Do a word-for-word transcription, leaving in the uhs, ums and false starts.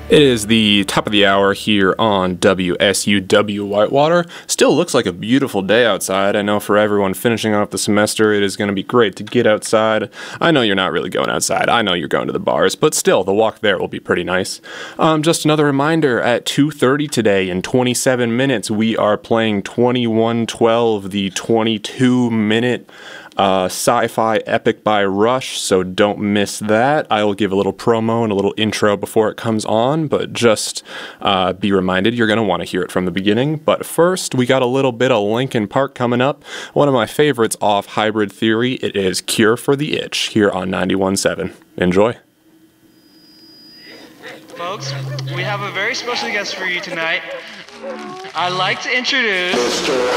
It is the top of the hour here on W S U W Whitewater. Still looks like a beautiful day outside. I know for everyone finishing off the semester, it is going to be great to get outside. I know you're not really going outside. I know you're going to the bars, but still, the walk there will be pretty nice. Um, just another reminder, at two thirty today, in twenty-seven minutes, we are playing twenty-one twelve, the twenty-two minute Uh, sci-fi epic by Rush, so don't miss that. I will give a little promo and a little intro before it comes on, but just uh, be reminded you're going to want to hear it from the beginning. But first, we got a little bit of Linkin Park coming up. One of my favorites off Hybrid Theory. It is Cure for the Itch here on ninety-one point seven. Enjoy. Folks, we have a very special guest for you tonight. I'd like to introduce Mister